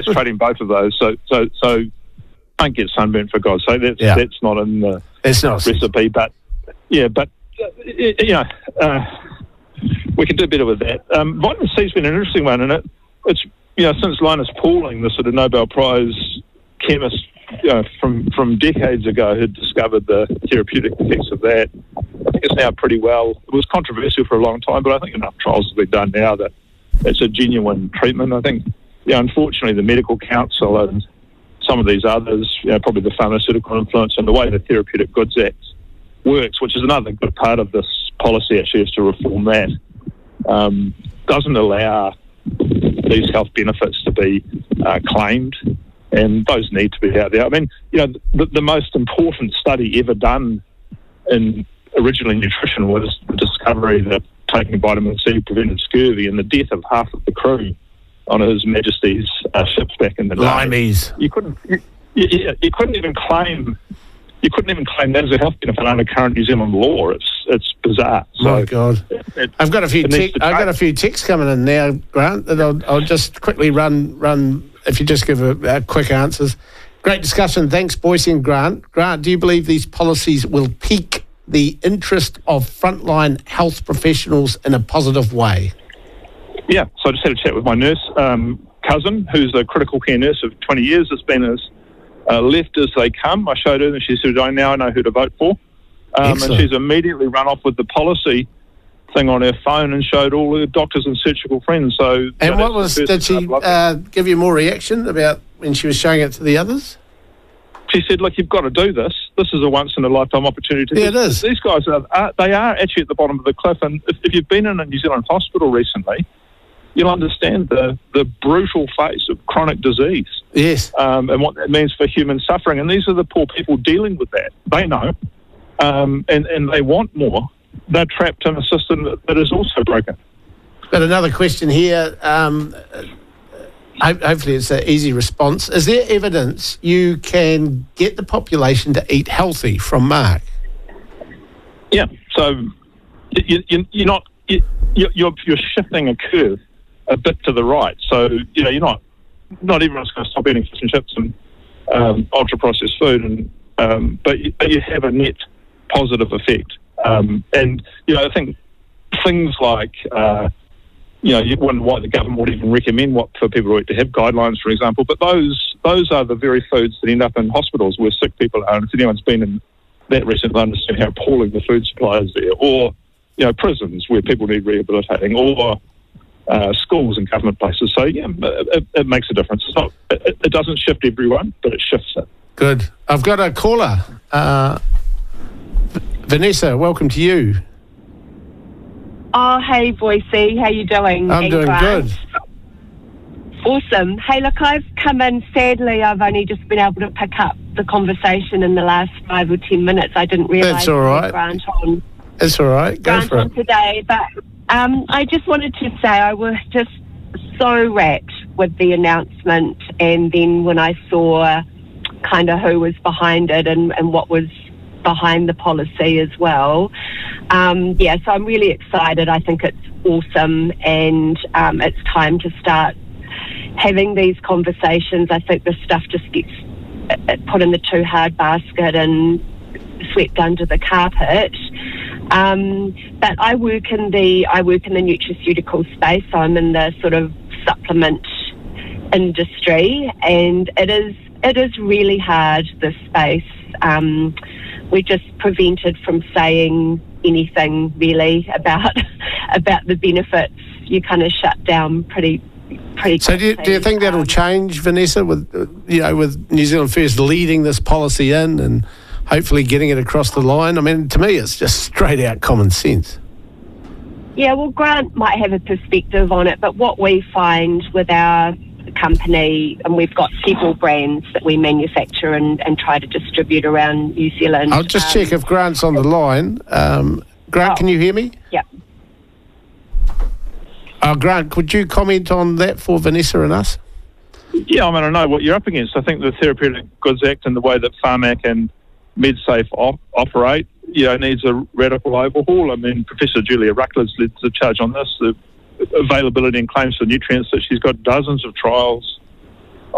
trading both of those. So don't get sunburnt, for God's sake. That's not in the recipe. But we can do better with that. Vitamin C's been an interesting one, and it's since Linus Pauling, the sort of Nobel Prize chemist from decades ago, who discovered the therapeutic effects of that. I think it's now pretty well. It was controversial for a long time, but I think enough trials have been done now that it's a genuine treatment. I think, unfortunately, the Medical Council and some of these others, probably the pharmaceutical influence and the way the Therapeutic Goods Act works, which is another good part of this policy, actually, is to reform that, doesn't allow these health benefits to be claimed, and those need to be out there. I mean, the most important study ever done in originally nutrition was the discovery that taking vitamin C prevented scurvy and the death of half of the crew on His Majesty's ships back in the day. Limeys. You couldn't even claim that as a health benefit under current New Zealand law. It's bizarre. My God. I've got a few texts coming in now, Grant, that I'll just quickly run if you just give a quick answers. Great discussion. Thanks, Boise and Grant. Grant, do you believe these policies will pique the interest of frontline health professionals in a positive way? Yeah, so I just had a chat with my nurse cousin, who's a critical care nurse of 20 years. It's been as left as they come. I showed her and she said, I now know who to vote for. And she's immediately run off with the policy thing on her phone and showed all her doctors and surgical friends. Did she give you more reaction about when she was showing it to the others? She said, look, you've got to do this. This is a once-in-a-lifetime opportunity. Yeah, it is. These guys are actually at the bottom of the cliff. And if you've been in a New Zealand hospital recently, you'll understand the brutal face of chronic disease. Yes. And what that means for human suffering. And these are the poor people dealing with that. They know. And they want more. They're trapped in a system that is also broken. Got another question here. Hopefully it's an easy response. Is there evidence you can get the population to eat healthy? From Mark. Yeah. So you're shifting a curve a bit to the right. So you're not everyone's going to stop eating fish and chips and ultra processed food, and but you have a net positive effect. And I think things like you wonder why the government would even recommend what for people to eat, to have guidelines, for example. But those are the very foods that end up in hospitals where sick people are. And if anyone's been in that recently, they'll understand how appalling the food supply is there. Or prisons where people need rehabilitating, or schools and government places. So it makes a difference. It doesn't shift everyone, but it shifts it. Good. I've got a caller. Vanessa, welcome to you. Oh, hey, Boise. How you doing? I'm doing good. Awesome. Hey, look, I've come in. Sadly, I've only just been able to pick up the conversation in the last 5 or 10 minutes. I didn't realise. That's all right. Grant on. It's all right. Go for it. Today, but I just wanted to say I was just so rapt with the announcement, and then when I saw kind of who was behind it and what was behind the policy as well. So I'm really excited. I think it's awesome, and it's time to start having these conversations. I think this stuff just gets put in the too hard basket and swept under the carpet. But I work in the nutraceutical space. So I'm in the sort of supplement industry, and it is really hard, this space. We're just prevented from saying anything really about the benefits. You kind of shut down pretty So do you think that'll change, Vanessa, with New Zealand First leading this policy in and hopefully getting it across the line? I mean, to me, it's just straight out common sense. Yeah, well, Grant might have a perspective on it, but what we find with our company, and we've got several brands that we manufacture and try to distribute around New Zealand. I'll just check if Grant's on the line. Grant, can you hear me? Yeah. Grant, could you comment on that for Vanessa and us? Yeah, I know what you're up against. I think the Therapeutic Goods Act and the way that Pharmac and MedSafe operate, needs a radical overhaul. I mean, Professor Julia Ruckler's led the charge on this. The availability and claims for nutrients, that she's got dozens of trials